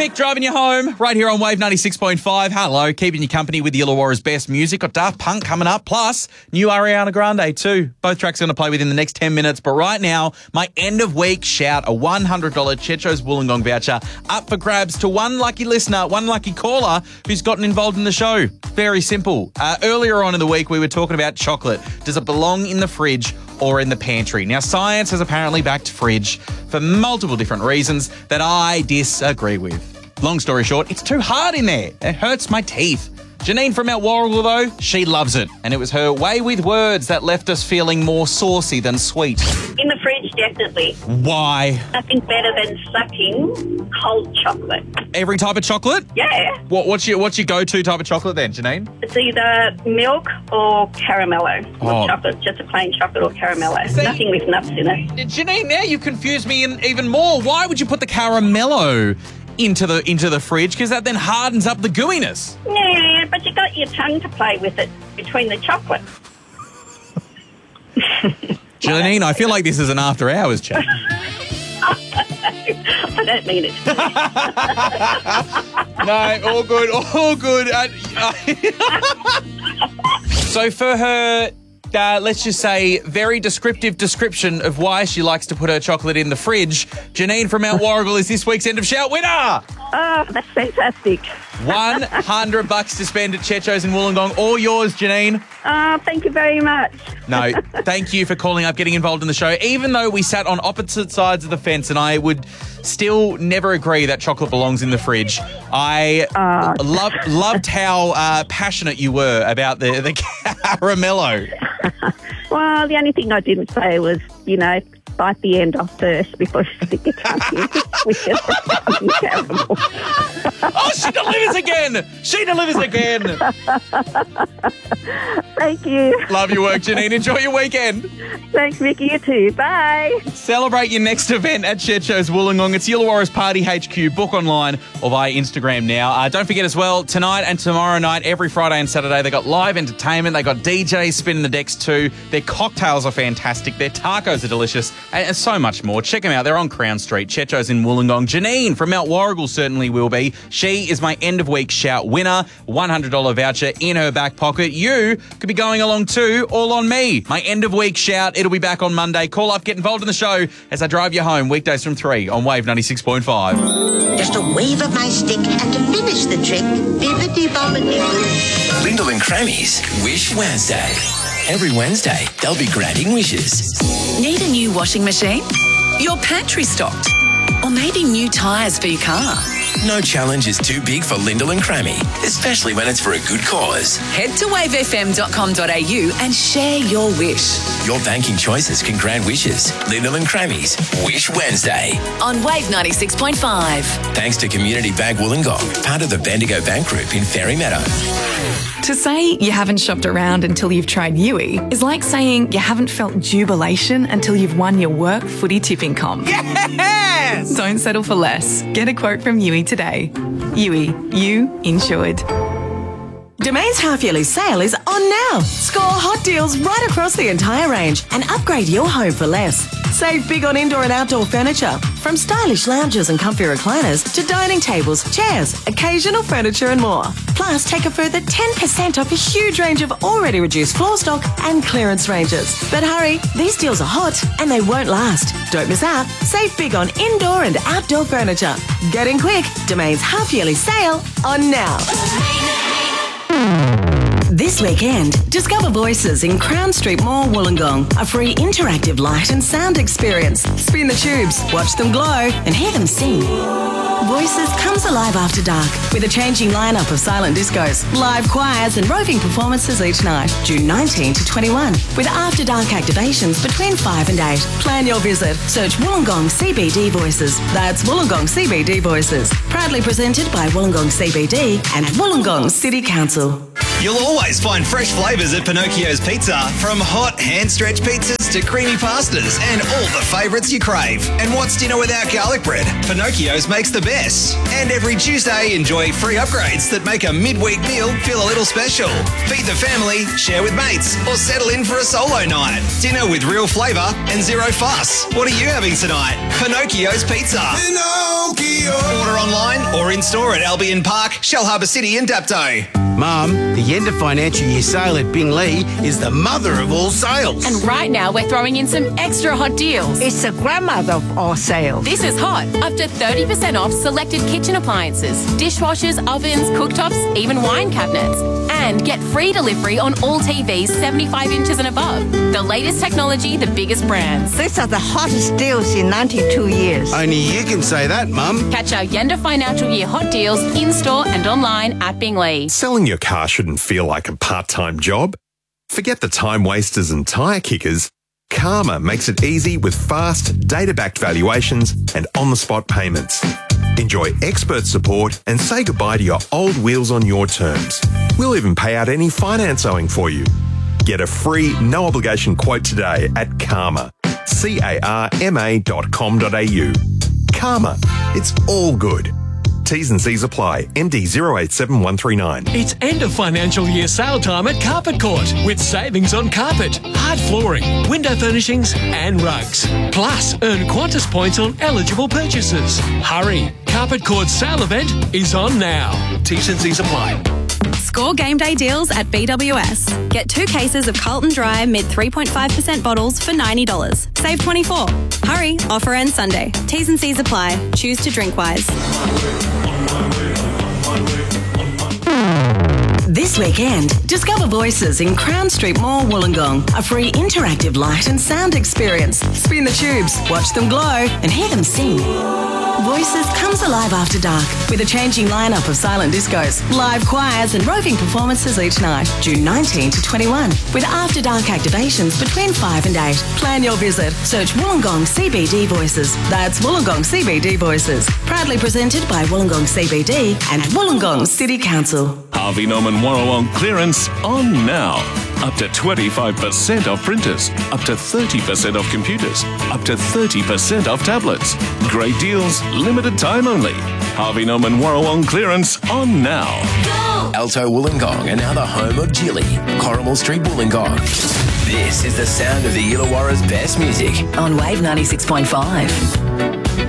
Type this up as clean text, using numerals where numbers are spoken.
Mick driving you home right here on Wave 96.5. Hello, keeping you company with the Illawarra's best music. Got Daft Punk coming up, plus new Ariana Grande too. Both tracks going to play within the next 10 minutes. But right now, my end of week shout, a $100 Checho's Wollongong voucher up for grabs to one lucky listener, one lucky caller who's gotten involved in the show. Very simple. Earlier on in the week, we were talking about chocolate. Does it belong in the fridge or in the pantry? Now, science has apparently backed fridge for multiple different reasons that I disagree with. Long story short, it's too hard in there. It hurts my teeth. Janine from Mount Warrigal, though, she loves it. And it was her way with words that left us feeling more saucy than sweet. In the fridge, definitely. Why? Nothing better than sucking cold chocolate. Every type of chocolate? Yeah. What's your go-to type of chocolate then, Janine? It's either milk or caramello. Oh. Not chocolate, just a plain chocolate or caramello. See? Nothing with nuts in it. Janine, now you've confused me even more. Why would you put the caramello into the fridge? Because that then hardens up the gooiness. Yeah, but you got your tongue to play with it between the chocolate. Janine, I feel like this is an after-hours chat. I don't mean it. No, all good. So for her, let's just say, very descriptive description of why she likes to put her chocolate in the fridge, Janine from Mount Warrigal is this week's End of Shout winner. Oh, that's fantastic. $100 to spend at Checho's in Wollongong. All yours, Janine. Oh, thank you very much. No, thank you for calling up, getting involved in the show. Even though we sat on opposite sides of the fence and I would still never agree that chocolate belongs in the fridge, I loved how passionate you were about the caramello. Well, the only thing I didn't say was, bite the end off first before you stick your tongue in. Which is terrible. Oh, she delivers again. Thank you. Love your work, Janine. Enjoy your weekend. Thanks, Vicky. You too. Bye. Celebrate your next event at Checho's Wollongong. It's Illawarra's Party HQ. Book online or via Instagram now. Don't forget as well, tonight and tomorrow night, every Friday and Saturday, they got live entertainment. They got DJs spinning the decks too. Their cocktails are fantastic. Their tacos are delicious. And so much more. Check them out. They're on Crown Street. Checho's in Wollongong. Janine from Mount Warrigal certainly will be. She is my end of week shout winner. $100 voucher in her back pocket. You could be going along too, all on me. My end of week shout. It'll be back on Monday. Call up, get involved in the show as I drive you home weekdays from 3 on Wave 96.5. Just a wave of my stick and to finish the trick, bibbidi-bobbidi-boo. Lyndall and Crammy's Wish Wednesday. Every Wednesday, they'll be granting wishes. Need a new washing machine? Your pantry stocked? Or maybe new tyres for your car? No challenge is too big for Lyndall and Crammy, especially when it's for a good cause. Head to wavefm.com.au and share your wish. Your banking choices can grant wishes. Lyndall and Crammy's Wish Wednesday. On Wave 96.5. Thanks to Community Bank Wollongong, part of the Bendigo Bank Group in Fairy Meadow. To say you haven't shopped around until you've tried Yui is like saying you haven't felt jubilation until you've won your work footy tipping comp. Yes! Don't settle for less. Get a quote from Yui today. Yui, you insured. Domain's half-yearly sale is on now. Score hot deals right across the entire range and upgrade your home for less. Save big on indoor and outdoor furniture, from stylish lounges and comfy recliners to dining tables, chairs, occasional furniture and more. Plus, take a further 10% off a huge range of already reduced floor stock and clearance ranges. But hurry, these deals are hot and they won't last. Don't miss out. Save big on indoor and outdoor furniture. Get in quick. Domain's half-yearly sale on now. This weekend, discover Voices in Crown Street Mall, Wollongong. A free interactive light and sound experience. Spin the tubes, watch them glow, and hear them sing. Voices comes alive after dark with a changing lineup of silent discos, live choirs and roving performances each night, June 19 to 21, with after dark activations between 5 and 8. Plan your visit. Search Wollongong CBD Voices. That's Wollongong CBD Voices. Proudly presented by Wollongong CBD and Wollongong City Council. You'll always find fresh flavours at Pinocchio's Pizza, from hot hand-stretched pizzas to creamy pastas and all the favourites you crave. And what's dinner without garlic bread? Pinocchio's makes the best. And every Tuesday, enjoy free upgrades that make a midweek meal feel a little special. Feed the family, share with mates, or settle in for a solo night. Dinner with real flavour and zero fuss. What are you having tonight? Pinocchio's Pizza. Pinocchio. Order online or in store at Albion Park, Shell Harbour City and Dapto. Mum, the end of financial year sale at Bingley is the mother of all sales. And right now we're throwing in some extra hot deals. It's the grandmother of all sales. This is hot. Up to 30% off selected kitchen appliances, dishwashers, ovens, cooktops, even wine cabinets. And get free delivery on all TVs 75 inches and above. The latest technology, the biggest brands. These are the hottest deals in 92 years. Only you can say that, Mum. Catch our end of financial year hot deals in-store and online at Bingley. Selling your car shouldn't feel like a part-time job. Forget the time wasters and tyre kickers. Karma makes it easy with fast, data-backed valuations and on-the-spot payments. Enjoy expert support and say goodbye to your old wheels on your terms. We'll even pay out any finance owing for you. Get a free, no-obligation quote today at Karma. CARMA.com.au. Karma. It's all good. T's and C's apply. MD 087139. It's end of financial year sale time at Carpet Court with savings on carpet, hard flooring, window furnishings and rugs. Plus, earn Qantas points on eligible purchases. Hurry! Carpet Court's sale event is on now. T's and C's apply. Score game day deals at BWS. Get 2 cases of Carlton Dry mid 3.5% bottles for $90. Save $24. Hurry, offer ends Sunday. T's and C's apply. Choose to drink wise. This weekend, discover Voices in Crown Street Mall, Wollongong. A free interactive light and sound experience. Spin the tubes, watch them glow, and hear them sing. Voices comes alive after dark with a changing lineup of silent discos, live choirs and roving performances each night, June 19 to 21, with after dark activations between 5 and 8. Plan your visit. Search Wollongong CBD Voices. That's Wollongong CBD Voices. Proudly presented by Wollongong CBD and Wollongong City Council. Harvey Norman Warrawong clearance on now. Up to 25% off printers, up to 30% off computers, up to 30% off tablets. Great deals, limited time only. Harvey Norman Warrawong clearance on now. Go! Alto Wollongong are now the home of Jilly, Corrimal Street, Wollongong. This is the sound of the Illawarra's best music on Wave 96.5.